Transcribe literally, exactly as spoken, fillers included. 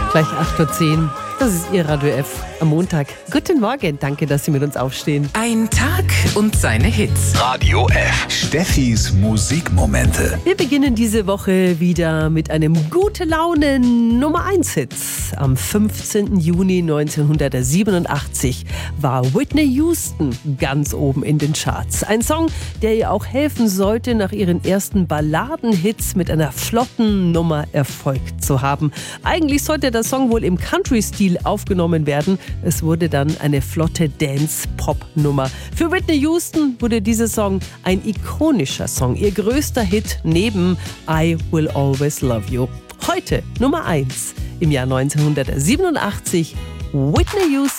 Gleich acht Uhr zehn. Das ist Ihr Radio F am Montag. Guten Morgen, danke, dass Sie mit uns aufstehen. Ein Tag und seine Hits. Radio F. Steffis Musikmomente. Wir beginnen diese Woche wieder mit einem gute Laune Nummer eins Hit. Am fünfzehnten Juni neunzehnhundertsiebenundachtzig war Whitney Houston ganz oben in den Charts. Ein Song, der ihr auch helfen sollte, nach ihren ersten Balladenhits mit einer flotten Nummer Erfolg zu haben. Eigentlich sollte der Song wohl im Country-Stil aufgenommen werden. Es wurde dann eine flotte Dance-Pop-Nummer. Für Whitney Houston wurde dieser Song ein ikonischer Song. Ihr größter Hit neben I Will Always Love You. Heute Nummer eins im Jahr neunzehnhundertsiebenundachtzig. Whitney Houston.